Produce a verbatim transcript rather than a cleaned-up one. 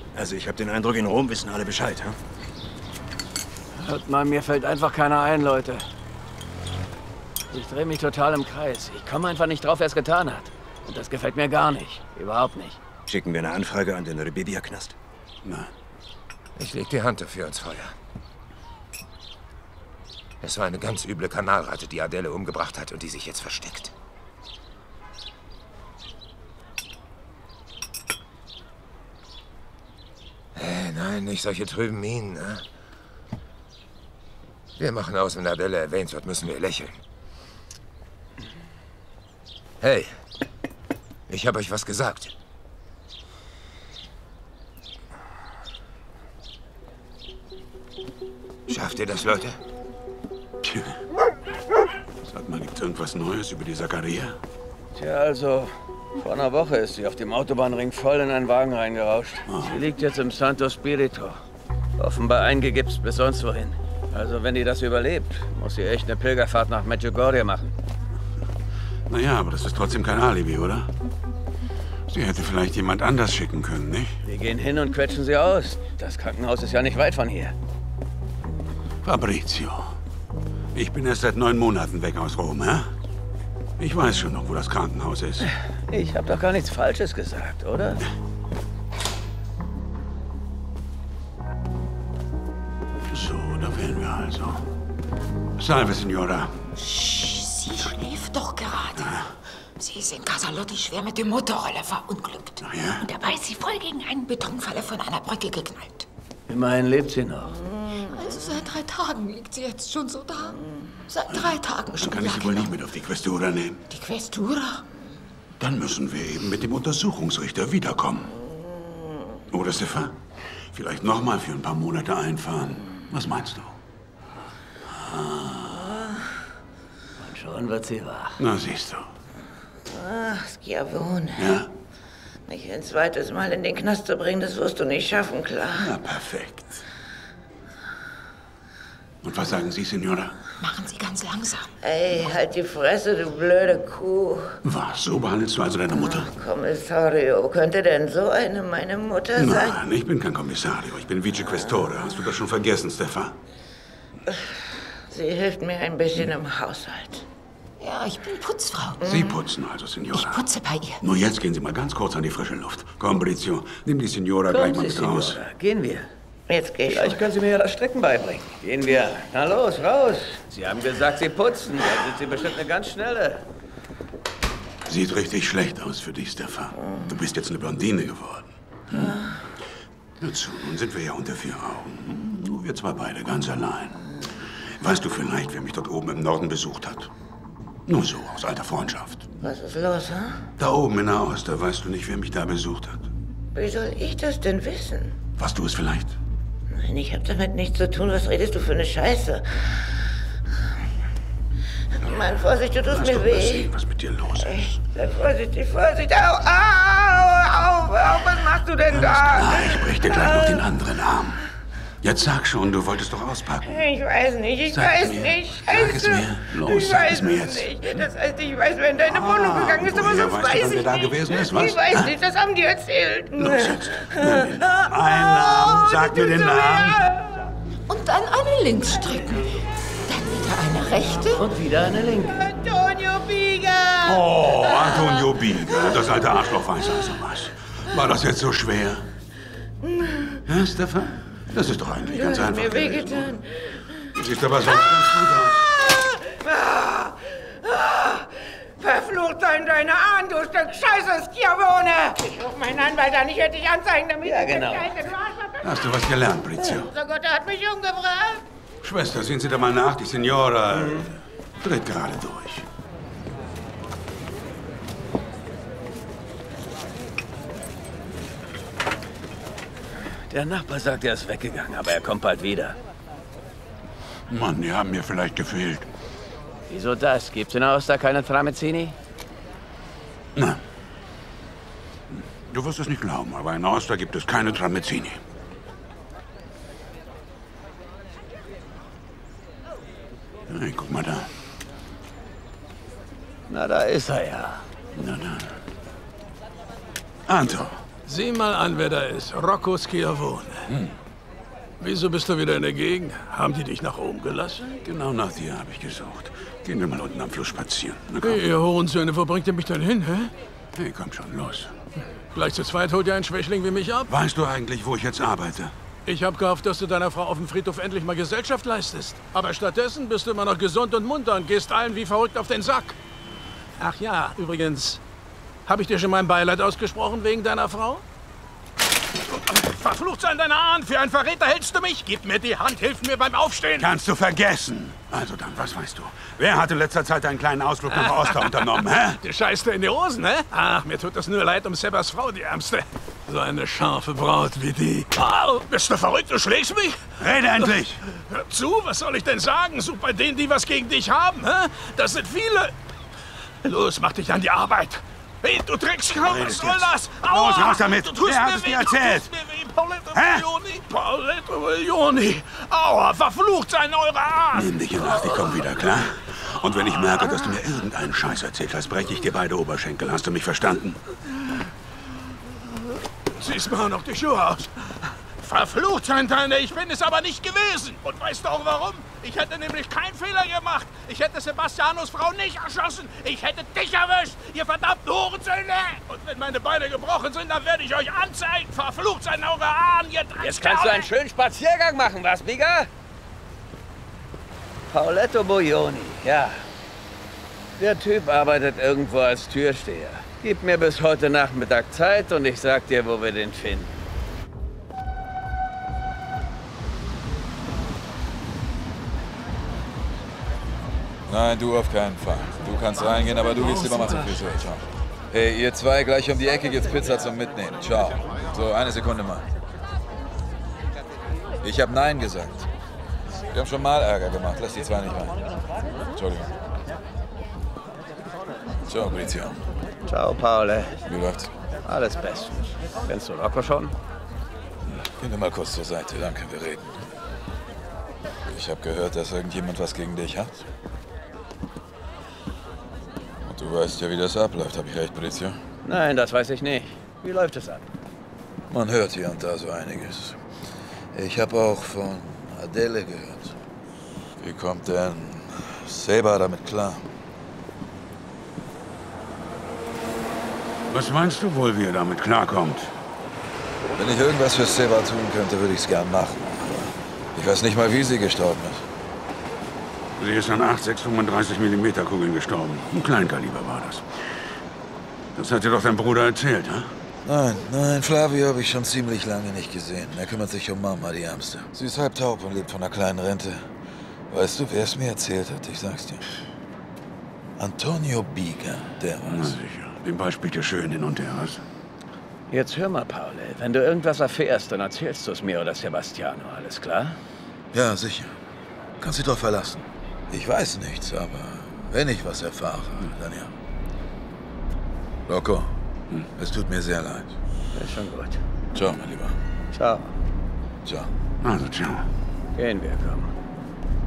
Also ich habe den Eindruck, in Rom wissen alle Bescheid, hm? Hört mal, mir fällt einfach keiner ein, Leute. Ich drehe mich total im Kreis. Ich komme einfach nicht drauf, wer es getan hat. Und das gefällt mir gar nicht. Überhaupt nicht. Schicken wir eine Anfrage an den Rebibia-Knast? Nein. Ich leg die Hand dafür ins Feuer. Es war eine ganz üble Kanalratte, die Adele umgebracht hat und die sich jetzt versteckt. Hey, nein, nicht solche trüben Mienen, ne? Wir machen aus, wenn Adele erwähnt wird, müssen wir lächeln. Hey, ich habe euch was gesagt. Schafft ihr das, Leute? Tja. Sag mal, gibt's irgendwas Neues über die Zaccaria? Tja, also, vor einer Woche ist sie auf dem Autobahnring voll in einen Wagen reingerauscht. Oh. Sie liegt jetzt im Santo Spirito. Offenbar eingegipst bis sonst wohin. Also, wenn die das überlebt, muss sie echt eine Pilgerfahrt nach Medjugorje machen. Naja, aber das ist trotzdem kein Alibi, oder? Sie hätte vielleicht jemand anders schicken können, nicht? Wir gehen hin und quetschen sie aus. Das Krankenhaus ist ja nicht weit von hier. Fabrizio, ich bin erst seit neun Monaten weg aus Rom, hä? Ich weiß schon noch, wo das Krankenhaus ist. Ich habe doch gar nichts Falsches gesagt, oder? So, da wären wir also. Salve, Signora. Sie schläft doch gerade. Sie ist in Casalotti schwer mit dem Motorroller verunglückt. Ach ja? Und dabei ist sie voll gegen einen Betonfalle von einer Brücke geknallt. Immerhin lebt sie noch. Also seit drei Tagen liegt sie jetzt schon so da. Seit drei Tagen schon. Dann kann ich sie wohl nicht mit auf die Questura nehmen. Die Questura? Dann müssen wir eben mit dem Untersuchungsrichter wiederkommen. Oder, Stefan? Vielleicht noch mal für ein paar Monate einfahren. Was meinst du? Und schon wird sie wach. Na, siehst du. Ach, Schiavone. Ja? Mich ein zweites Mal in den Knast zu bringen, das wirst du nicht schaffen, klar. Na, perfekt. Und was sagen Sie, Signora? Machen Sie ganz langsam. Ey, halt die Fresse, du blöde Kuh. Was? So behandelst du also deine Mutter? Ach, Kommissario, könnte denn so eine meine Mutter sein? Nein, ich bin kein Kommissario. Ich bin Vice Questore. Hast du das schon vergessen, Stefan? Sie hilft mir ein bisschen im Haushalt. Ja, ich bin Putzfrau. Sie putzen also, Signora. Ich putze bei ihr. Nur jetzt gehen Sie mal ganz kurz an die frische Luft. Komm, Brizio, nimm die Signora gleich mal mit raus. Signora. Gehen wir. Jetzt geh ich. Vielleicht können Sie mir ja das Strecken beibringen. Gehen wir. Na los, raus. Sie haben gesagt, Sie putzen. Dann sind Sie bestimmt eine ganz schnelle. Sieht richtig schlecht aus für dich, Stefan. Du bist jetzt eine Blondine geworden. Hm. Hör zu, nun sind wir ja unter vier Augen. Nur wir zwei beide, ganz allein. Weißt du vielleicht, wer mich dort oben im Norden besucht hat? Nur so, aus alter Freundschaft. Was ist los, hm? Da oben in der Auster, weißt du nicht, wer mich da besucht hat? Wie soll ich das denn wissen? Warst du es vielleicht? Nein, ich hab damit nichts zu tun. Was redest du für eine Scheiße? Mann, Vorsicht, du tust Lass mir doch mal weh. sehen, was mit dir los ist. Echt? Sei vorsichtig, Vorsicht. Au, au, au, au, was machst du denn Alles da? klar, ich brech dir gleich noch den anderen Arm. Jetzt sag schon, du wolltest doch auspacken. Ich weiß nicht, ich Sag weiß mir. nicht. Sag es Scheiße. mir. Los, ich sag weiß es mir jetzt. Nicht. Das heißt, ich weiß, wer in deine Wohnung Ah, gegangen ist, und aber woher sonst weißt du, weiß wer ich da nicht. gewesen ist, was? Ich weiß Ah? nicht, das haben die erzählt. Los jetzt. Einen Namen, sag mir den Namen. Und dann eine links stricken. Dann wieder eine rechte. Und wieder eine linke. Antonio Biga! Oh, Antonio Biga, das alte Arschloch weiß also was. War das jetzt so schwer? Ja, Stefan? Das ist doch eigentlich ganz Du hast einfach mir gewesen. wehgetan. Du siehst aber sonst ganz gut aus. Ah, ah, verflucht sein deine Ahnen, du Stück Scheiße, Schiavone! Ich ruf meinen Anwalt an, ich werde dich anzeigen, damit Ja, ich dich genau. bescheiße, du Arschloch. Hast du was gelernt, Brizio? Unser Gott, er hat mich umgebracht. Schwester, sehen Sie da mal nach. Die Signora dreht gerade durch. Der Nachbar sagt, er ist weggegangen, aber er kommt bald wieder. Mann, die haben mir vielleicht gefehlt. Wieso das? Gibt's in Aosta keine Tramezzini? Na, du wirst es nicht glauben, aber in Aosta gibt es keine Tramezzini. Hey, guck mal da. Na, da ist er ja. Na dann. Anto, Sieh mal an, wer da ist. Rocco Schiavone. Hm. Wieso bist du wieder in der Gegend? Haben die dich nach oben gelassen? Genau nach dir habe ich gesucht. Gehen wir mal unten am Fluss spazieren. Na, komm. Hey, ihr Hurensöhne, wo bringt ihr mich denn hin, hä? Hey, komm schon, los. Gleich zu zweit holt ihr einen Schwächling wie mich ab? Weißt du eigentlich, wo ich jetzt arbeite? Ich hab gehofft, dass du deiner Frau auf dem Friedhof endlich mal Gesellschaft leistest. Aber stattdessen bist du immer noch gesund und munter und gehst allen wie verrückt auf den Sack. Ach ja, übrigens, habe ich dir schon mein Beileid ausgesprochen wegen deiner Frau? Verflucht seien deine Ahnen! Für einen Verräter hältst du mich! Gib mir die Hand, hilf mir beim Aufstehen! Kannst du vergessen. Also dann, was weißt du? Wer hat in letzter Zeit einen kleinen Ausflug nach Oster unternommen, hä? Du scheißt dir in die Hosen, hä? Ach, mir tut es nur leid um Sebas Frau, die Ärmste. So eine scharfe Braut wie die. Au, bist du verrückt? Du schlägst mich? Rede endlich! Hör zu, was soll ich denn sagen? Such bei denen, die was gegen dich haben, hä? Das sind viele. Los, mach dich an die Arbeit. Hey, du Dreckskau, was soll das? Aua! Los, raus damit! Du tust Wer hat mir es weh, dir erzählt? Du tust mir weh, Paoletto Hä? Viglioni. Paoletto Viglioni. Aua, verflucht seien eure Arme! Nimm dich in Acht, ich komm wieder, klar? Und wenn ich merke, dass du mir irgendeinen Scheiß erzählt hast, breche ich dir beide Oberschenkel. Hast du mich verstanden? Ziehst mir auch noch die Schuhe aus. Verflucht sein deine, ich bin es aber nicht gewesen. Und weißt du auch warum? Ich hätte nämlich keinen Fehler gemacht. Ich hätte Sebastianos Frau nicht erschossen. Ich hätte dich erwischt, ihr verdammten Hurensöhne. Und wenn meine Beine gebrochen sind, dann werde ich euch anzeigen. Verflucht sein eure Ahnen, ihr Dreckskerle. Jetzt kannst du einen schönen Spaziergang machen, was, Biga? Paoletto Viglioni, ja. Der Typ arbeitet irgendwo als Türsteher. Gib mir bis heute Nachmittag Zeit und ich sag dir, wo wir den finden. Nein, du auf keinen Fall. Du kannst reingehen, aber du gehst lieber mal zur Friseur. Ciao. Hey, ihr zwei, gleich um die Ecke gibt's Pizza zum Mitnehmen. Ciao. So, eine Sekunde mal. Ich habe Nein gesagt. Wir haben schon mal Ärger gemacht. Lass die zwei nicht rein. Entschuldigung. Ciao, Brizio. Ciao, Paole. Wie läuft's? Alles bestens. Kennst du Rocco schon? Geh mir mal kurz zur Seite. Danke, wir reden. Ich habe gehört, dass irgendjemand was gegen dich hat. Und du weißt ja, wie das abläuft. Habe ich recht, Brizio? Nein, das weiß ich nicht. Wie läuft es ab? Man hört hier und da so einiges. Ich habe auch von Adele gehört. Wie kommt denn Seba damit klar? Was meinst du wohl, wie er damit klarkommt? Wenn ich irgendwas für Seba tun könnte, würde ich es gern machen. Aber ich weiß nicht mal, wie sie gestorben ist. Sie ist an acht sechs fünfunddreißig Millimeter Kugeln gestorben. Ein Kleinkaliber war das. Das hat dir doch dein Bruder erzählt, ha? Nein, nein, Flavio habe ich schon ziemlich lange nicht gesehen. Er kümmert sich um Mama, die Ärmste. Sie ist halb taub und lebt von einer kleinen Rente. Weißt du, wer es mir erzählt hat? Ich sag's dir. Antonio Biga, der Na war's. sicher. Den Ball spielt ihr schön hin und her, was? Jetzt hör mal, Paole. Wenn du irgendwas erfährst, dann erzählst du es mir oder Sebastiano. Alles klar? Ja, sicher. Kannst dich drauf verlassen. Ich weiß nichts, aber wenn ich was erfahre, dann ja. Rocco, hm. es tut mir sehr leid. Ist schon gut. Ciao, mein Lieber. Ciao. Ciao. Also, ciao. Gehen wir, komm.